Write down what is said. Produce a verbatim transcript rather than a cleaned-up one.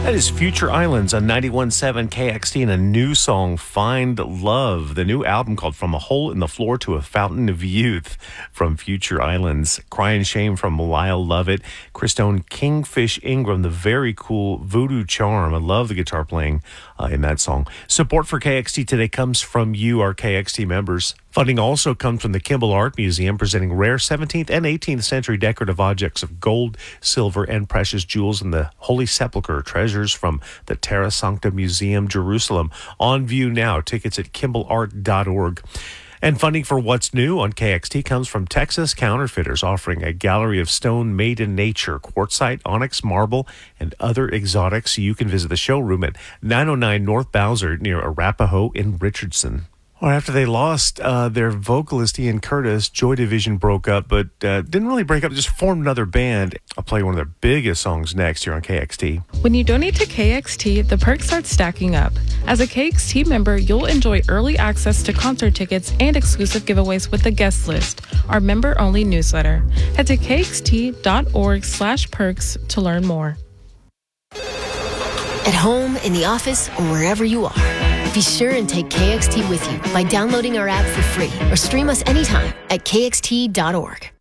That is Future Islands on ninety-one point seven K X T and a new song, Find Love. The new album called From a Hole in the Floor to a Fountain of Youth from Future Islands. Crying Shame from Lyle Lovett. Christone Kingfish Ingram, the very cool Voodoo Charm. I love the guitar playing uh, in that song. Support for K X T today comes from you, our K X T members. Funding also comes from the Kimball Art Museum, presenting rare seventeenth and eighteenth century decorative objects of gold, silver, and precious jewels in the Holy Sepulchre, treasures from the Terra Sancta Museum, Jerusalem. On view now. Tickets at kimball art dot org. And funding for What's New on K X T comes from Texas Counterfeiters, offering a gallery of stone made in nature, quartzite, onyx, marble, and other exotics. You can visit the showroom at nine oh nine North Bowser near Arapahoe in Richardson. Well, after they lost uh, their vocalist, Ian Curtis, Joy Division broke up, but uh, didn't really break up, just formed another band. I'll play one of their biggest songs next here on K X T. When you donate to K X T, the perks start stacking up. As a K X T member, you'll enjoy early access to concert tickets and exclusive giveaways with the guest list, our member-only newsletter. Head to k x t dot org slash perks to learn more. At home, in the office, or wherever you are, be sure and take K X T with you by downloading our app for free or stream us anytime at k x t dot org.